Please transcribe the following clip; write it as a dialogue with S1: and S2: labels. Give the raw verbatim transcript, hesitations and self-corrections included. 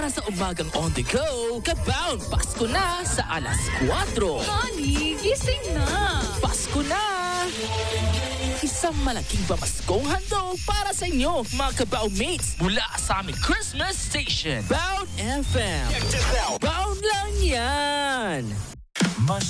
S1: Para sa umagang on the go, Kabound Pasko na sa alas kwatro.
S2: Honey, gising na.
S1: Pasko na! Isang malaking pamaskong handog para sa inyo, mga Kabound mates, mula sa aming Christmas station, Bound F M. Bound lang yan!